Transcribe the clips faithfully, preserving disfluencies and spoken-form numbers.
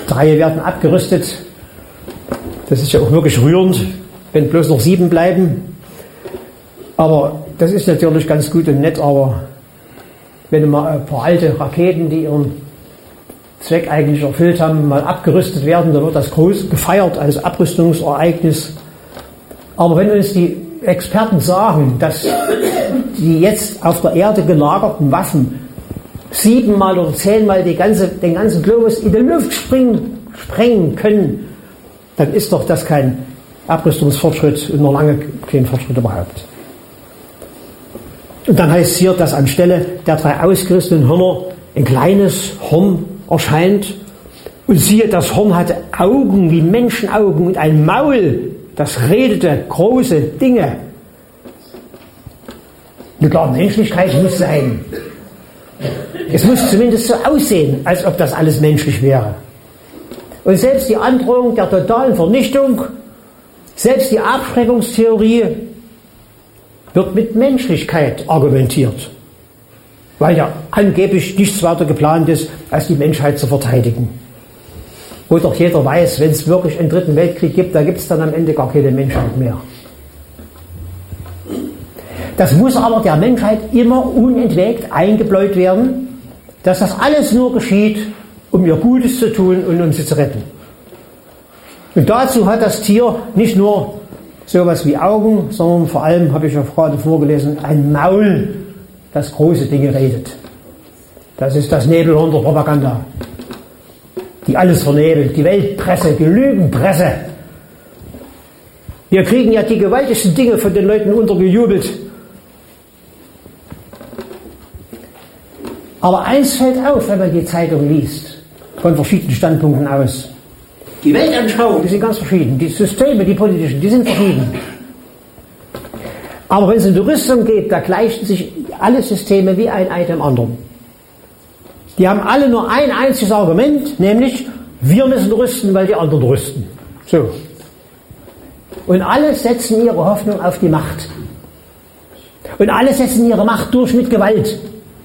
Drei werden abgerüstet. Das ist ja auch wirklich rührend, wenn bloß noch sieben bleiben. Aber das ist natürlich ganz gut und nett, aber wenn mal ein paar alte Raketen, die ihren Zweck eigentlich erfüllt haben, mal abgerüstet werden, dann wird das groß gefeiert als Abrüstungsereignis. Aber wenn uns die Experten sagen, dass die jetzt auf der Erde gelagerten Waffen siebenmal oder zehnmal die ganze, den ganzen Globus in die Luft springen, sprengen können, dann ist doch das kein Abrüstungsfortschritt und noch lange kein Fortschritt überhaupt. Und dann heißt es hier, dass anstelle der drei ausgerissenen Hörner ein kleines Horn erscheint. Und siehe, das Horn hatte Augen wie Menschenaugen und ein Maul, das redete große Dinge. Eine klare Menschlichkeit muss sein. Es muss zumindest so aussehen, als ob das alles menschlich wäre. Und selbst die Androhung der totalen Vernichtung, selbst die Abschreckungstheorie wird mit Menschlichkeit argumentiert, weil ja angeblich nichts weiter geplant ist, als die Menschheit zu verteidigen. Wo doch jeder weiß, wenn es wirklich einen dritten Weltkrieg gibt, da gibt es dann am Ende gar keine Menschheit mehr. Das muss aber der Menschheit immer unentwegt eingebläut werden, dass das alles nur geschieht, um ihr Gutes zu tun und um sie zu retten. Und dazu hat das Tier nicht nur sowas wie Augen, sondern vor allem, habe ich ja gerade vorgelesen, ein Maul, das große Dinge redet. Das ist das Nebelhorn der Propaganda, die alles vernebelt, die Weltpresse, die Lügenpresse. Wir kriegen ja die gewaltigsten Dinge von den Leuten untergejubelt. Aber eins fällt auf, wenn man die Zeitung liest, von verschiedenen Standpunkten aus. Die Weltanschauungen, die sind ganz verschieden. Die Systeme, die politischen, die sind verschieden. Aber wenn es in die Rüstung geht, da gleichen sich alle Systeme wie ein Ei dem anderen. Die haben alle nur ein einziges Argument, nämlich, wir müssen rüsten, weil die anderen rüsten. So. Und alle setzen ihre Hoffnung auf die Macht. Und alle setzen ihre Macht durch mit Gewalt.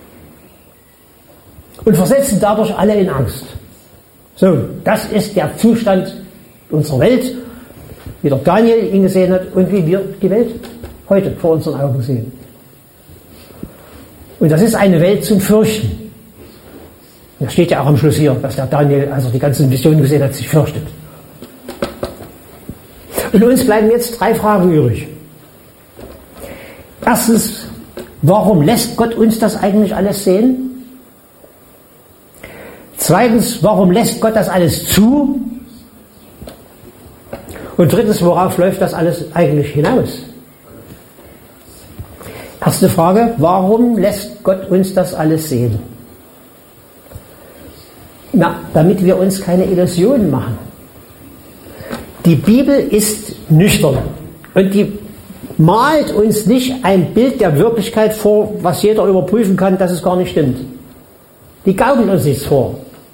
Und versetzen dadurch alle in Angst. So, das ist der Zustand unserer Welt, wie der Daniel ihn gesehen hat und wie wir die Welt heute vor unseren Augen sehen. Und das ist eine Welt zum Fürchten. Das steht ja auch am Schluss hier, dass der Daniel, als er die ganzen Visionen gesehen hat, sich fürchtet. Und uns bleiben jetzt drei Fragen übrig. Erstens, warum lässt Gott uns das eigentlich alles sehen? Zweitens, warum lässt Gott das alles zu? Und drittens, worauf läuft das alles eigentlich hinaus? Erste Frage, warum lässt Gott uns das alles sehen? Na, damit wir uns keine Illusionen machen. Die Bibel ist nüchtern und die malt uns nicht ein Bild der Wirklichkeit vor, was jeder überprüfen kann, dass es gar nicht stimmt. Die gaukelt uns nichts vor.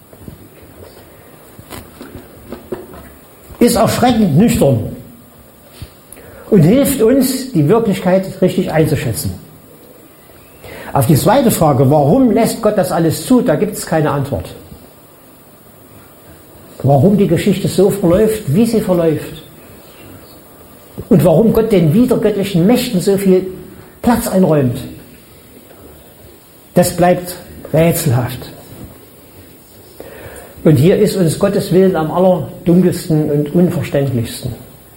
Ist erschreckend nüchtern und hilft uns, die Wirklichkeit richtig einzuschätzen. Auf die zweite Frage, warum lässt Gott das alles zu, da gibt es keine Antwort. Warum die Geschichte so verläuft, wie sie verläuft. Und warum Gott den widergöttlichen Mächten so viel Platz einräumt. Das bleibt rätselhaft. Und hier ist uns Gottes Willen am allerdunkelsten und unverständlichsten.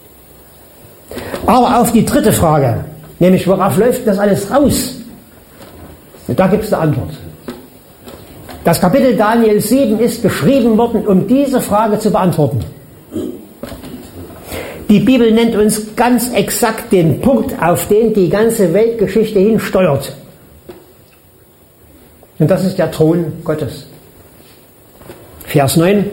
Aber auf die dritte Frage, nämlich worauf läuft das alles raus? Und da gibt es eine Antwort. Das Kapitel Daniel sieben ist geschrieben worden, um diese Frage zu beantworten. Die Bibel nennt uns ganz exakt den Punkt, auf den die ganze Weltgeschichte hin steuert. Und das ist der Thron Gottes. Vers neun.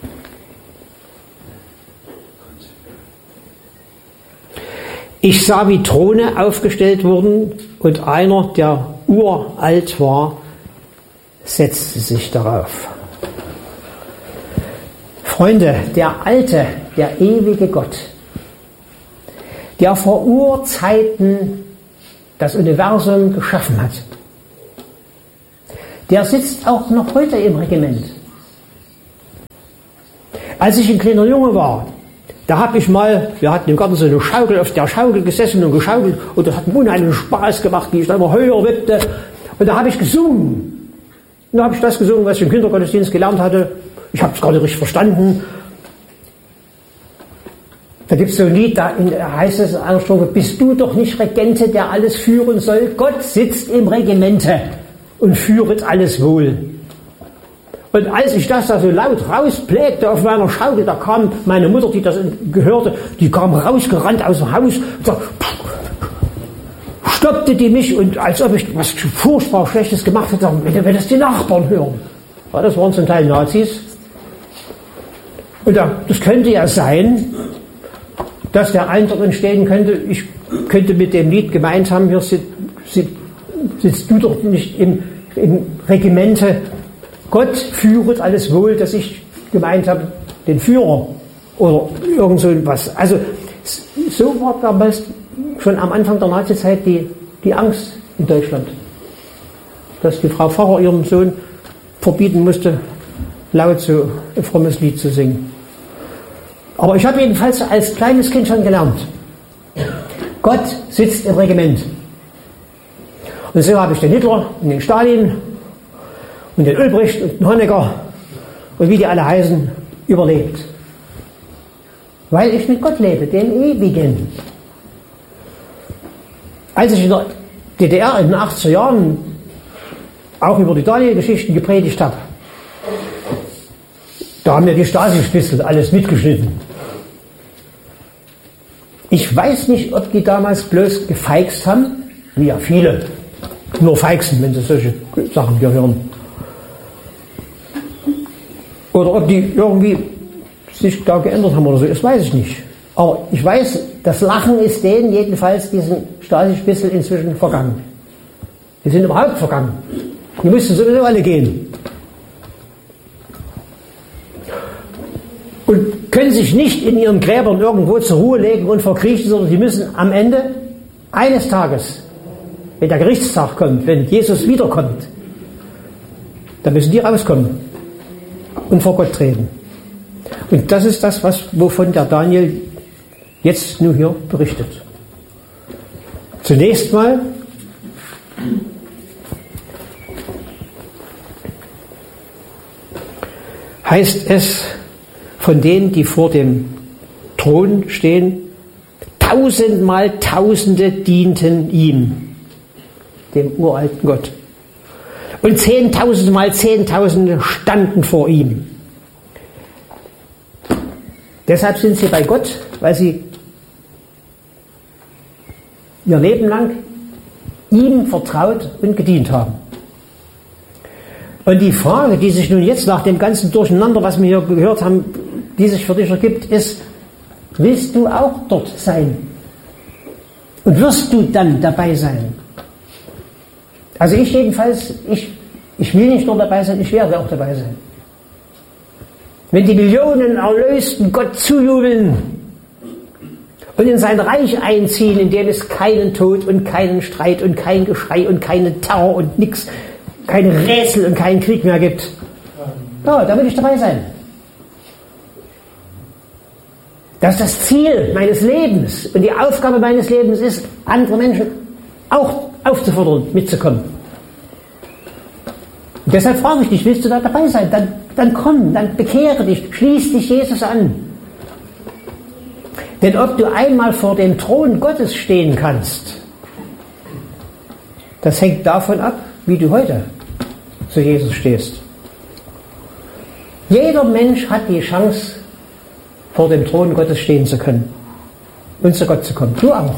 Ich sah, wie Throne aufgestellt wurden und einer, der uralt war, setzte sich darauf. Freunde, der alte, der ewige Gott, der vor Urzeiten das Universum geschaffen hat, der sitzt auch noch heute im Regiment. Als ich ein kleiner Junge war, da habe ich mal, wir hatten im Garten so eine Schaukel, auf der Schaukel gesessen und geschaukelt und das hat mir unheimlich Spaß gemacht, wie ich da immer höher wippte. Und da habe ich gesungen. Und da habe ich das gesungen, was ich im Kindergottesdienst gelernt hatte. Ich habe es gar nicht richtig verstanden. Da gibt es so ein Lied, da heißt es in einer Strophe, bist du doch nicht Regente, der alles führen soll? Gott sitzt im Regimente und führet alles wohl. Und als ich das da so laut rausplägte auf meiner Schaukel, da kam meine Mutter, die das gehörte, die kam rausgerannt aus dem Haus und sagte, stoppte die mich und als ob ich was furchtbar Schlechtes gemacht hätte, wenn, wenn das die Nachbarn hören. Ja, das waren zum Teil Nazis. Und da, das könnte ja sein, dass der Eindruck entstehen könnte, ich könnte mit dem Lied gemeint haben, hier sitzt, sitzt du doch nicht im, im Regimente, Gott führet alles wohl, dass ich gemeint habe, den Führer oder irgend so was. Also so war damals schon am Anfang der Nazizeit die, die Angst in Deutschland, dass die Frau Pfarrer ihrem Sohn verbieten musste, laut so ein frommes Lied zu singen. Aber ich habe jedenfalls als kleines Kind schon gelernt, Gott sitzt im Regiment. Und so habe ich den Hitler und den Stalin und den Ulbricht und den Honecker und wie die alle heißen, überlebt. Weil ich mit Gott lebe, dem Ewigen. Als ich in der D D R in den achtziger Jahren auch über die Daniel-Geschichten gepredigt habe, da haben mir die Stasi-Spitzel alles mitgeschnitten. Ich weiß nicht, ob die damals bloß gefeixt haben, wie ja viele nur feixen, wenn sie solche Sachen hier hören. Oder ob die irgendwie sich da geändert haben oder so, das weiß ich nicht. Aber ich weiß, das Lachen ist denen jedenfalls diesen Stasi-Spitzel inzwischen vergangen. Die sind überhaupt vergangen. Die müssten sowieso alle gehen. Und können sich nicht in ihren Gräbern irgendwo zur Ruhe legen und verkriechen, sondern die müssen am Ende eines Tages, wenn der Gerichtstag kommt, wenn Jesus wiederkommt, dann müssen die rauskommen und vor Gott treten. Und das ist das, was, wovon der Daniel jetzt nur hier berichtet. Zunächst mal heißt es von denen, die vor dem Thron stehen, tausendmal Tausende dienten ihm, dem uralten Gott. Und zehntausendmal Zehntausende standen vor ihm. Deshalb sind sie bei Gott, weil sie ihr Leben lang ihm vertraut und gedient haben. Und die Frage, die sich nun jetzt nach dem ganzen Durcheinander, was wir hier gehört haben, die sich für dich ergibt, ist, willst du auch dort sein? Und wirst du dann dabei sein? Also ich jedenfalls, ich, ich will nicht nur dabei sein, ich werde auch dabei sein. Wenn die Millionen Erlösten Gott zujubeln und in sein Reich einziehen, in dem es keinen Tod und keinen Streit und kein Geschrei und keinen Terror und nichts, keine Rätsel und keinen Krieg mehr gibt, ja, da will ich dabei sein. Das ist das Ziel meines Lebens und die Aufgabe meines Lebens ist, andere Menschen auch aufzufordern, mitzukommen. Und deshalb frage ich dich, willst du da dabei sein? Dann, dann komm, dann bekehre dich, schließ dich Jesus an. Denn ob du einmal vor dem Thron Gottes stehen kannst, das hängt davon ab, wie du heute zu Jesus stehst. Jeder Mensch hat die Chance, vor dem Thron Gottes stehen zu können und zu Gott zu kommen. Du auch.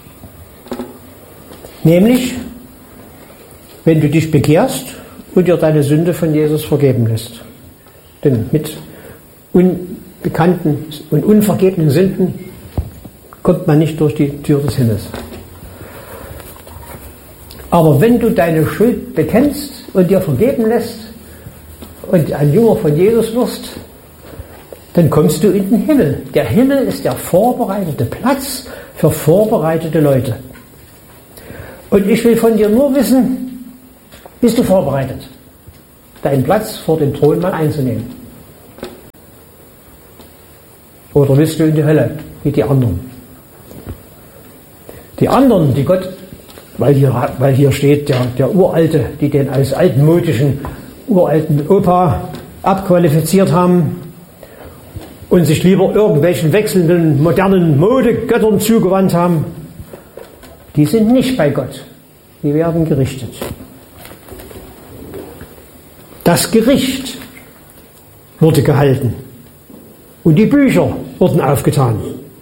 Nämlich, wenn du dich bekehrst und dir deine Sünde von Jesus vergeben lässt. Denn mit unbekannten und unvergebenen Sünden kommt man nicht durch die Tür des Himmels. Aber wenn du deine Schuld bekennst und dir vergeben lässt und ein Jünger von Jesus wirst, dann kommst du in den Himmel. Der Himmel ist der vorbereitete Platz für vorbereitete Leute. Und ich will von dir nur wissen, bist du vorbereitet, deinen Platz vor dem Thron mal einzunehmen? Oder willst du in die Hölle, wie die anderen? Die anderen, die Gott, weil hier, weil hier steht, der, der Uralte, die den als altmodischen, uralten Opa abqualifiziert haben und sich lieber irgendwelchen wechselnden, modernen Modegöttern zugewandt haben, die sind nicht bei Gott. Die werden gerichtet. Das Gericht wurde gehalten und die Bücher wurden aufgetan.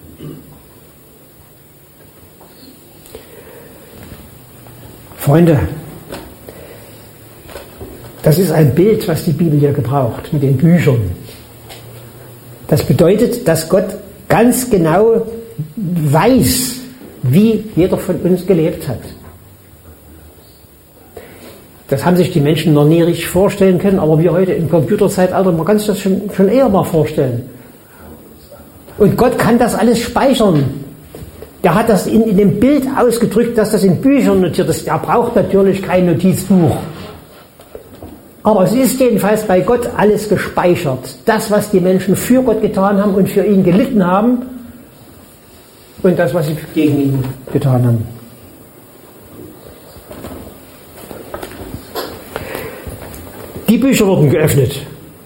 Freunde, das ist ein Bild, was die Bibel hier gebraucht, mit den Büchern. Das bedeutet, dass Gott ganz genau weiß, wie jeder von uns gelebt hat. Das haben sich die Menschen noch nie richtig vorstellen können, aber wir heute im Computerzeitalter, man kann sich das schon, schon eher mal vorstellen. Und Gott kann das alles speichern. Der hat das in, in dem Bild ausgedrückt, dass das in Büchern notiert ist. Der braucht natürlich kein Notizbuch. Aber es ist jedenfalls bei Gott alles gespeichert. Das, was die Menschen für Gott getan haben und für ihn gelitten haben und das, was sie gegen ihn getan haben. Die Bücher wurden geöffnet.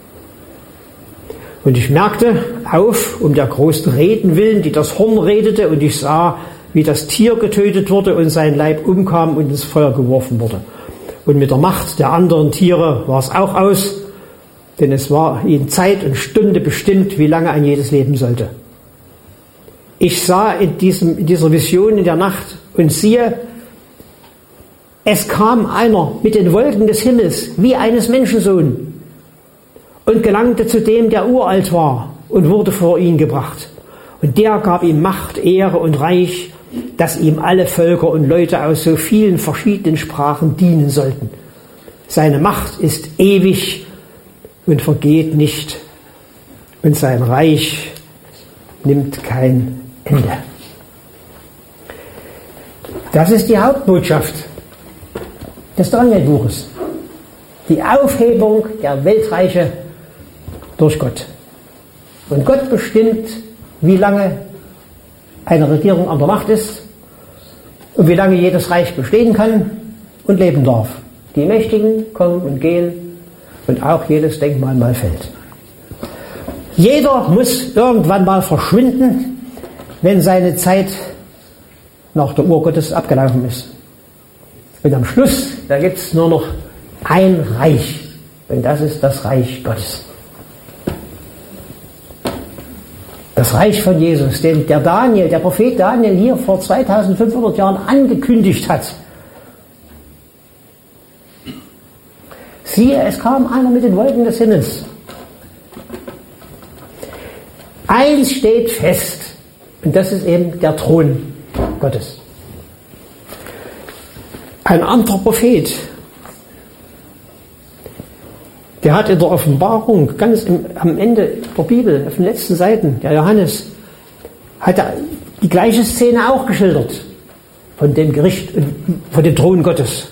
Und ich merkte auf, um der großen Reden willen, die das Horn redete, und ich sah, wie das Tier getötet wurde und sein Leib umkam und ins Feuer geworfen wurde. Und mit der Macht der anderen Tiere war es auch aus, denn es war ihnen Zeit und Stunde bestimmt, wie lange ein jedes leben sollte. Ich sah in, diesem, in dieser Vision in der Nacht und siehe, es kam einer mit den Wolken des Himmels wie eines Menschensohn und gelangte zu dem, der uralt war, und wurde vor ihn gebracht. Und der gab ihm Macht, Ehre und Reich, dass ihm alle Völker und Leute aus so vielen verschiedenen Sprachen dienen sollten. Seine Macht ist ewig und vergeht nicht, und sein Reich nimmt kein Ende. Das ist die Hauptbotschaft des Daniel-Buches. Die Aufhebung der Weltreiche durch Gott. Und Gott bestimmt, wie lange eine Regierung an der Macht ist und wie lange jedes Reich bestehen kann und leben darf. Die Mächtigen kommen und gehen und auch jedes Denkmal mal fällt. Jeder muss irgendwann mal verschwinden, wenn seine Zeit nach der Uhr Gottes abgelaufen ist. Und am Schluss, da gibt es nur noch ein Reich. Und das ist das Reich Gottes. Das Reich von Jesus, den der Daniel, der Prophet Daniel hier vor zweitausendfünfhundert Jahren angekündigt hat. Siehe, es kam einer mit den Wolken des Himmels. Eins steht fest, und das ist eben der Thron Gottes. Ein anderer Prophet, der hat in der Offenbarung, ganz im, am Ende der Bibel, auf den letzten Seiten, der Johannes, hat er die gleiche Szene auch geschildert, von dem Gericht, von dem Thron Gottes.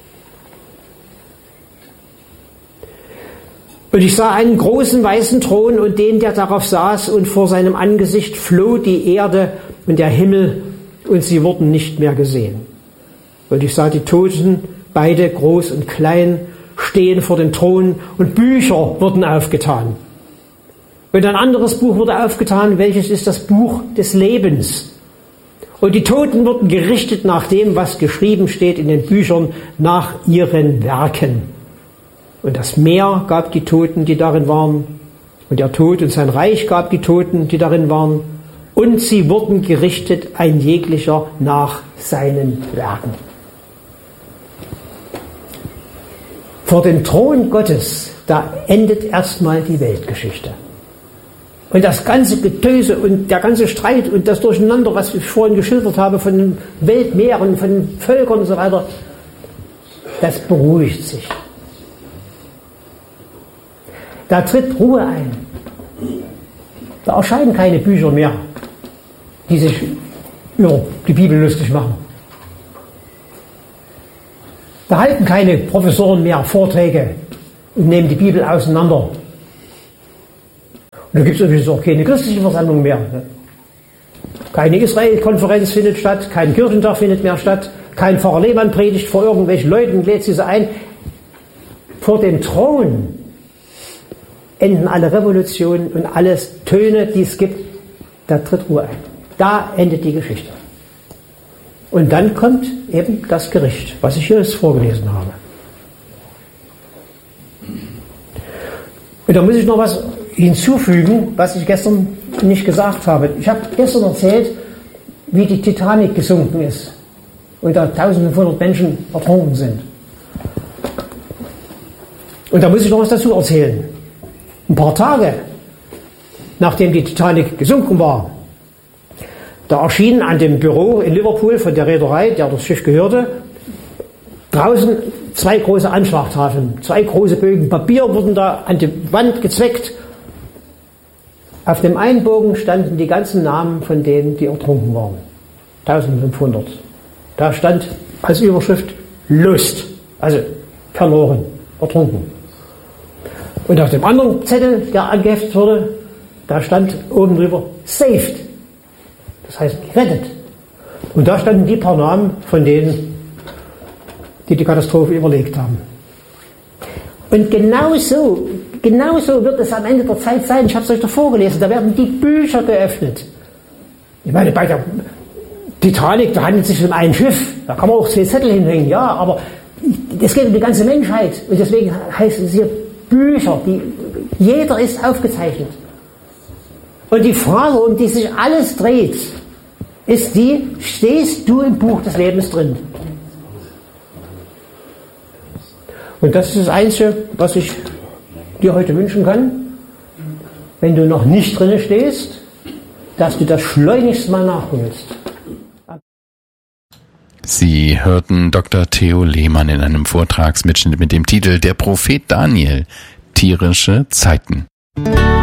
Und ich sah einen großen weißen Thron und den, der darauf saß, und vor seinem Angesicht floh die Erde und der Himmel, und sie wurden nicht mehr gesehen. Und ich sah die Toten, beide groß und klein, stehen vor dem Thron, und Bücher wurden aufgetan. Und ein anderes Buch wurde aufgetan, welches ist das Buch des Lebens. Und die Toten wurden gerichtet nach dem, was geschrieben steht in den Büchern, nach ihren Werken. Und das Meer gab die Toten, die darin waren, und der Tod und sein Reich gab die Toten, die darin waren, und sie wurden gerichtet, ein jeglicher nach seinen Werken. Vor dem Thron Gottes, da endet erstmal die Weltgeschichte. Und das ganze Getöse und der ganze Streit und das Durcheinander, was ich vorhin geschildert habe, von den Weltmeeren, von den Völkern und so weiter, das beruhigt sich. Da tritt Ruhe ein. Da erscheinen keine Bücher mehr, die sich über die Bibel lustig machen. Da halten keine Professoren mehr Vorträge und nehmen die Bibel auseinander. Und da gibt es übrigens auch keine christliche Versammlung mehr. Keine Israel-Konferenz findet statt, kein Kirchentag findet mehr statt, kein Pfarrer Lehmann predigt vor irgendwelchen Leuten und lädt sie so ein. Vor dem Thron enden alle Revolutionen und alles Töne, die es gibt, da tritt Ruhe ein. Da endet die Geschichte. Und dann kommt eben das Gericht, was ich hier jetzt vorgelesen habe. Und da muss ich noch was hinzufügen, was ich gestern nicht gesagt habe. Ich habe gestern erzählt, wie die Titanic gesunken ist und da eintausendfünfhundert Menschen ertrunken sind. Und da muss ich noch was dazu erzählen. Ein paar Tage nachdem die Titanic gesunken war, da erschienen an dem Büro in Liverpool von der Reederei, der das Schiff gehörte, draußen zwei große Anschlagtafeln, zwei große Bögen Papier wurden da an die Wand gezweckt. Auf dem einen Bogen standen die ganzen Namen von denen, die ertrunken waren. eintausendfünfhundert. Da stand als Überschrift Lost, also verloren, ertrunken. Und auf dem anderen Zettel, der angeheftet wurde, da stand oben drüber Saved. Das heißt gerettet. Und da standen die paar Namen von denen, die die Katastrophe überlebt haben. Und genauso, genauso wird es am Ende der Zeit sein. Ich habe es euch doch vorgelesen. Da werden die Bücher geöffnet. Ich meine, bei der Titanic, da handelt es sich um ein Schiff. Da kann man auch zwei Zettel hinhängen. Ja, aber es geht um die ganze Menschheit. Und deswegen heißt es hier Bücher. Die, jeder ist aufgezeichnet. Und die Frage, um die sich alles dreht, ist die, stehst du im Buch des Lebens drin? Und das ist das Einzige, was ich dir heute wünschen kann, wenn du noch nicht drin stehst, dass du das schleunigst mal nachholst. Sie hörten Doktor Theo Lehmann in einem Vortragsmitschnitt mit dem Titel Der Prophet Daniel, tierische Zeiten.